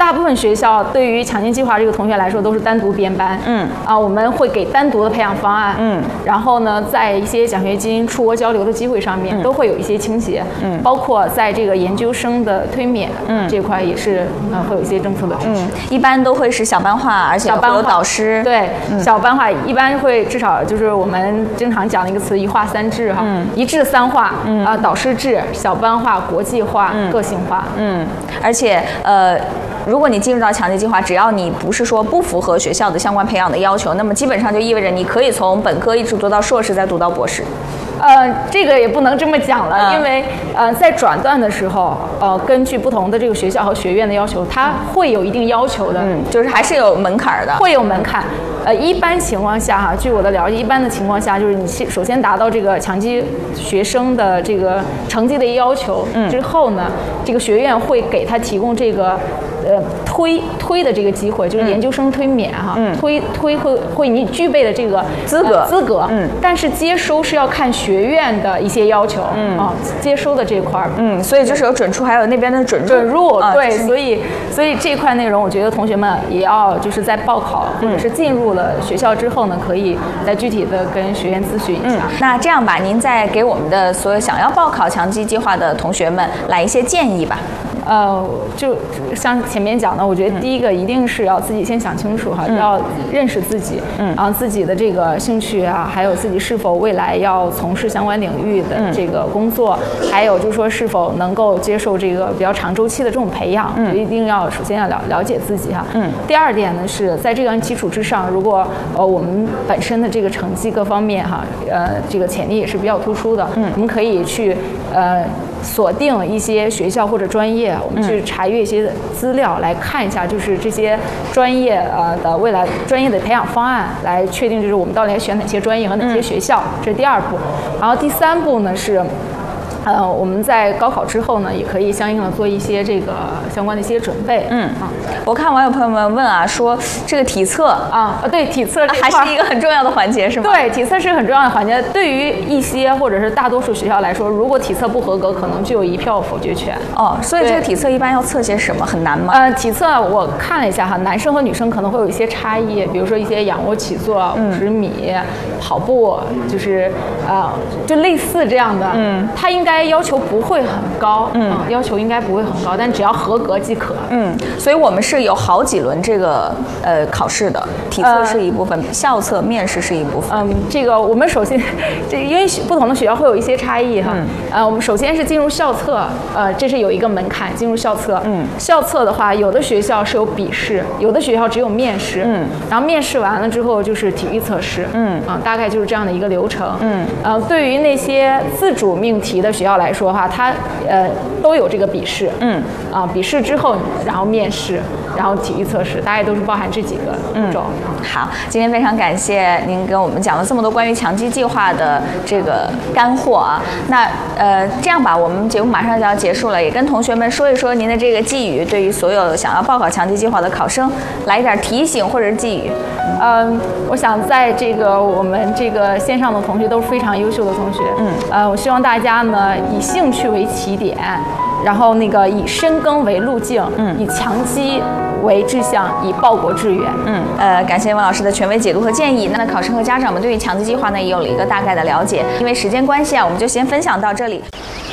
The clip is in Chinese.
大部分学校对于强基计划这个同学来说都是单独编班，我们会给单独的培养方案，然后呢，在一些奖学金、出国交流的机会上面都会有一些倾斜，包括在这个研究生的推免，这块也是会有一些政策的支持， 一般都会是小班化，而且会有导师， 对，小班化一般会至少就是我们经常讲的一个词，一化三制哈，一制三化，导师制、小班化、国际化、个性化， 而且如果你进入到强基计划，只要你不是说不符合学校的相关培养的要求，那么基本上就意味着你可以从本科一直读到硕士，再读到博士。 这个也不能这么讲了，因为在转段的时候，根据不同的这个学校和学院的要求，它会有一定要求的， 就是还是有门槛的， 会有门槛。一般情况下哈，据我的了解，一般的情况下就是你首先达到这个强基学生的这个成绩的要求之后呢，这个学院会给他提供这个推的这个机会，就是研究生推免哈，推会你具备的这个资格，但是接收是要看学院的一些要求，接收的这块所以就是有准出，还有那边的准入，对，所以这块内容，我觉得同学们也要就是在报考或者是进入了学校之后呢，可以再具体的跟学院咨询一下。 那这样吧，您再给我们的所有想要报考强基计划的同学们来一些建议吧。 就像前面讲的，我觉得第一个一定是要自己先想清楚哈，要认识自己，然后自己的这个兴趣啊，还有自己是否未来要从事相关领域的这个工作，还有就是说是否能够接受这个比较长周期的这种培养，一定要首先要了解自己哈。第二点呢是在这样基础之上，如果我们本身的这个成绩各方面哈，这个潜力也是比较突出的，我们可以去锁定一些学校或者专业，我们去查阅一些资料来看一下，就是这些专业的未来专业的培养方案，来确定就是我们到底要选哪些专业和哪些学校，这是第二步。然后第三步呢是。我们在高考之后呢，也可以相应的做一些这个相关的一些准备。 我看网友朋友们问啊，说这个体测对，体测还是一个很重要的环节，是吗？ 对，体测是很重要的环节。对于一些或者是大多数学校来说，如果体测不合格，可能就有一票否决权。 所以这个体测一般要测些什么？很难吗？ 体测我看了一下哈，男生和女生可能会有一些差异，比如说一些仰卧起坐、50米、跑步，就是就类似这样的。它应该要求不会很高，要求应该不会很高，但只要合格即可。 所以我们是有好几轮这个考试的，体测是一部分，校测、面试是一部分。 这个我们首先，因为不同的学校会有一些差异哈。我们首先是进入校测，这是有一个门槛，进入校测。校测的话，有的学校是有笔试，有的学校只有面试。然后面试完了之后就是体育测试。大概就是这样的一个流程。对于那些自主命题的学校来说哈，它都有这个笔试。笔试之后，然后面试，然后体育测试，大概都是包含这几个步骤。 好，今天非常感谢您跟我们讲了这么多关于强基计划的这个干货啊。那这样吧，我们节目马上就要结束了，也跟同学们说一说您的这个寄语，对于所有想要报考强基计划的考生来一点提醒或者是寄语。 我想在这个我们这个线上的同学都是非常优秀的同学。我希望大家呢以兴趣为起点，然后以深耕为路径，以强基为志向，以报国致远。 感谢温老师的权威解读和建议。那考生和家长们对于强基计划呢也有了一个大概的了解。因为时间关系啊，我们就先分享到这里。